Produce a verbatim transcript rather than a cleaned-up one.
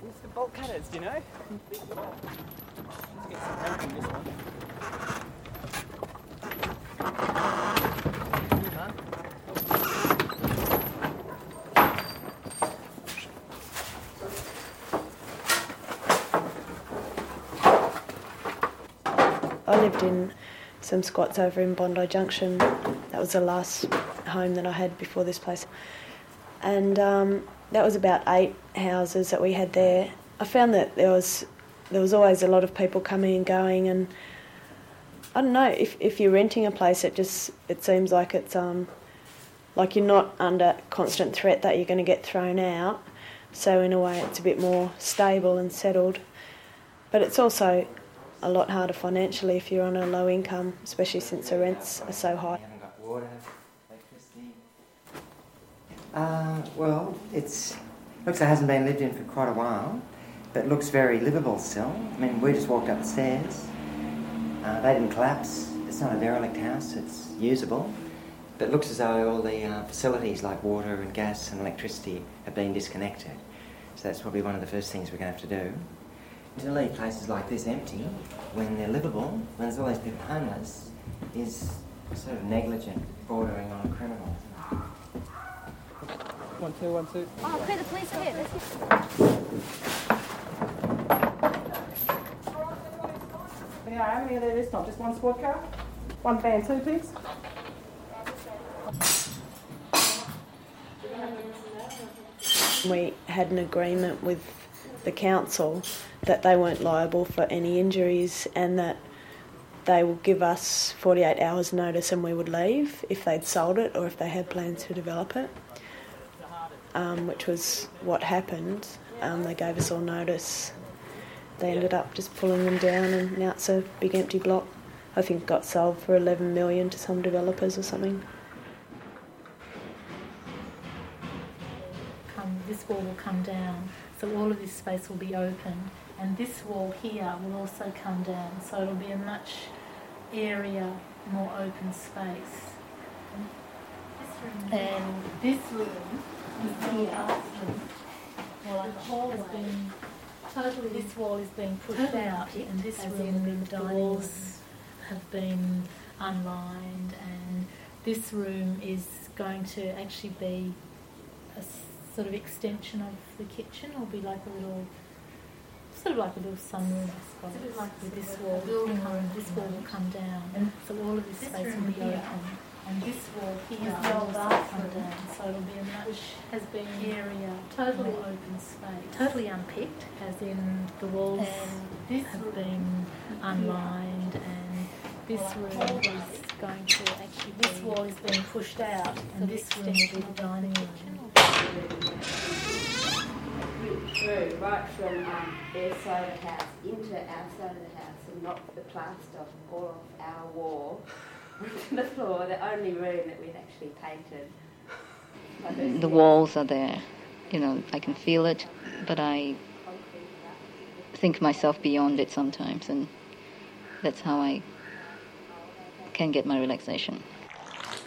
It's the bolt cutters, do you know? Let's get some help in this one. I lived in some squats over in Bondi Junction. That was the last home that I had before this place. And um, that was about eight houses that we had there. I found that there was there was always a lot of people coming and going, and I don't know, if if you're renting a place, it just it seems like it's um like you're not under constant threat that you're going to get thrown out. So in a way, it's a bit more stable and settled. But it's also a lot harder financially if you're on a low income, especially since the rents are so high. You haven't got water, electricity. Uh, well, it's looks like it hasn't been lived in for quite a while, but looks very livable still. I mean, we just walked up the stairs. Uh, they didn't collapse. It's not a derelict house. It's usable, but it looks as though all the uh, facilities like water and gas and electricity have been disconnected. So that's probably one of the first things we're going to have to do. To leave places like this empty, when they're livable, when there's all these people homeless, is sort of negligent, bordering on criminal. One, two, one, two. Oh, okay, the police are here. Let's Yeah, how many are there this time? Just one squad car? One van, two pigs? We had an agreement with the council that they weren't liable for any injuries and that they will give us forty-eight hours notice and we would leave if they'd sold it or if they had plans to develop it, um, which was what happened. Um, they gave us all notice. They ended up just pulling them down and now it's a big empty block. I think it got sold for eleven million dollars to some developers or something. Um, this wall will come down, so all of this space will be open, and this wall here will also come down, so it'll be a much area, more open space. And this room is here. Well, the whole has been totally. This wall is being pushed out, and this room, the walls have been unlined, and this room is going to actually be a sort of extension of the kitchen. It'll be like a little, sort of like a little sunroom, I suppose. Sort of like with this wall, building room. This wall will come down, and so all of this, this space will be here. Open. And this wall here will also come down, so it'll be a much has been area, totally open space, totally unpicked, as in the walls and this have been unlined, and this room is going to actually be, this wall is being pushed out, and this room will be the dining room. Through right from um, their side of the house into our side of the house and knocked the plaster off all of our wall onto the floor, the only room that we'd actually painted. The walls are there, you know, I can feel it, but I think myself beyond it sometimes, and that's how I can get my relaxation.